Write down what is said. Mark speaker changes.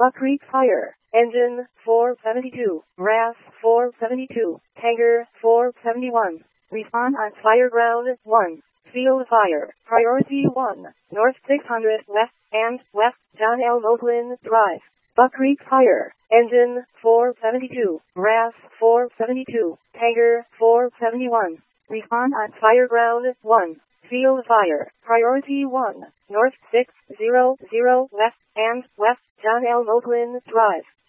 Speaker 1: Buck Creek Fire. Engine 472. RAS 472. Tanker 471. Respawn on fire ground 1. Field fire. Priority 1. North 600 West and West John L. Moslin Drive. Buck Creek Fire. Engine 472. RAS 472. Tanker 471. Respawn on fire ground 1. Field fire. Priority 1. North 600 West and West John L. Moslin Drive.